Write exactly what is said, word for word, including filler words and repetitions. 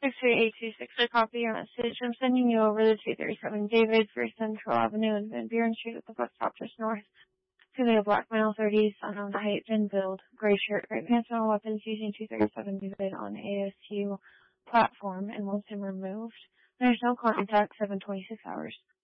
six three eight two six, I copy your message. I'm sending you over to two thirty-seven David for Central Avenue and Van Buren Street at the bus stop just north. Female black male, thirties, unknown height and build, gray shirt, gray pants, and all weapons using two thirty-seven David on A S U platform and wants him removed. There's no contact, seven twenty-six hours.